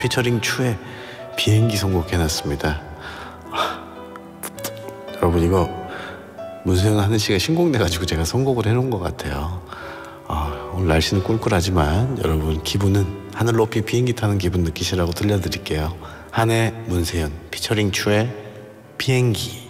피처링 추의 비행기 선곡해놨습니다. 여러분 이거 문세윤 하는 씨가 신곡내가지고 제가 선곡을 해놓은 것 같아요. 오늘 날씨는 꿀꿀하지만 여러분 기분은 하늘 높이 비행기 타는 기분 느끼시라고 들려드릴게요. 한해 문세윤 피처링 추의 비행기.